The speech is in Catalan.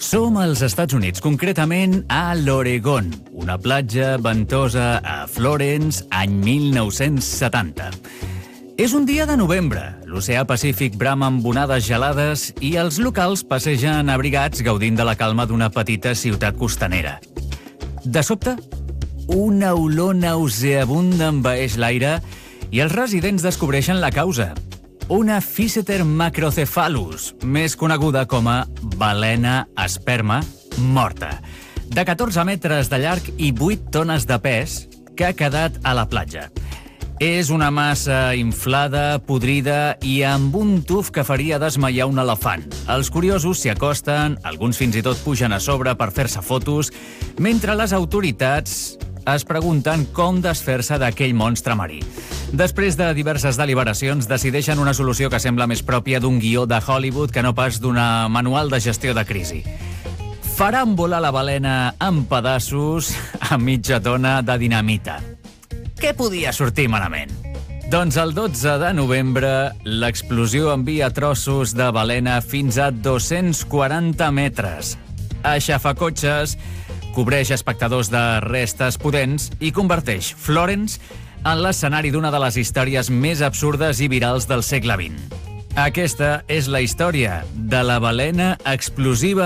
Som als Estats Units, concretament a l'Oregon, una platja ventosa a Florence, any 1970. És un dia de novembre, l'oceà Pacífic brama amb onades gelades i els locals passegen abrigats gaudint de la calma d'una petita ciutat costanera. De sobte, una olor nauseabunda envaeix l'aire i els residents descobreixen la causa. Una Physeter macrocephalus, més coneguda com a balena esperma morta, de 14 metres de llarg i 8 tones de pes, que ha quedat a la platja. És una massa inflada, podrida i amb un tuf que faria desmaiar un elefant. Els curiosos s'hi acosten, alguns fins i tot pugen a sobre per fer-se fotos, mentre les autoritats es pregunten com desfer-se d'aquell monstre marí. Després de diverses deliberacions, decideixen una solució que sembla més pròpia d'un guió de Hollywood que no pas d'una manual de gestió de crisi. Faran volar la balena en pedaços a mitja tona de dinamita. Què podia sortir malament? Doncs el 12 de novembre, l'explosió envia trossos de balena fins a 240 metres. Aixafa cotxes, cobreix espectadors de restes pudents i converteix Florence en l'escenari d'una de les històries més absurdes i virals del segle XX. Aquesta és la història de la balena explosiva